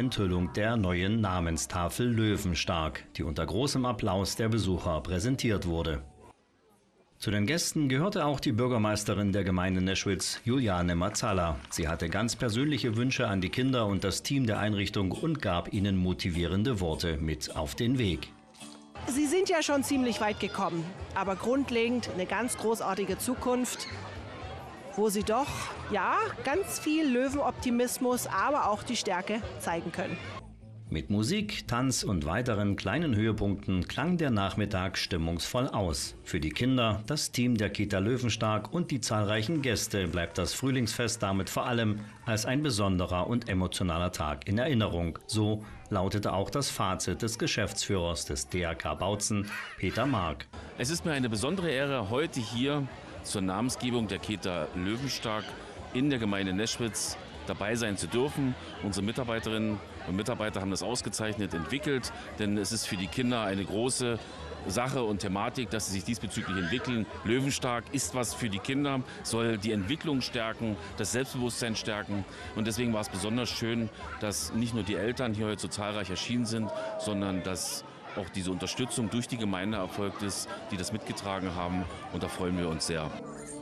Enthüllung der neuen Namenstafel Löwenstark, die unter großem Applaus der Besucher präsentiert wurde. Zu den Gästen gehörte auch die Bürgermeisterin der Gemeinde Neschwitz, Juliane Mazzala. Sie hatte ganz persönliche Wünsche an die Kinder und das Team der Einrichtung und gab ihnen motivierende Worte mit auf den Weg. Sie sind ja schon ziemlich weit gekommen, aber grundlegend eine ganz großartige Zukunft, wo Sie doch, ja, ganz viel Löwenoptimismus, aber auch die Stärke zeigen können. Mit Musik, Tanz und weiteren kleinen Höhepunkten klang der Nachmittag stimmungsvoll aus. Für die Kinder, das Team der Kita Löwenstark und die zahlreichen Gäste bleibt das Frühlingsfest damit vor allem als ein besonderer und emotionaler Tag in Erinnerung. So lautete auch das Fazit des Geschäftsführers des DRK Bautzen, Peter Mark. Es ist mir eine besondere Ehre, heute hier zur Namensgebung der Kita Löwenstark in der Gemeinde Neschwitz dabei sein zu dürfen. Unsere Mitarbeiterinnen und Mitarbeiter haben das ausgezeichnet entwickelt, denn es ist für die Kinder eine große Sache und Thematik, dass sie sich diesbezüglich entwickeln. Löwenstark ist was für die Kinder, soll die Entwicklung stärken, das Selbstbewusstsein stärken. Und deswegen war es besonders schön, dass nicht nur die Eltern hier heute so zahlreich erschienen sind, sondern dass auch diese Unterstützung durch die Gemeinde erfolgt ist, die das mitgetragen haben. Und da freuen wir uns sehr.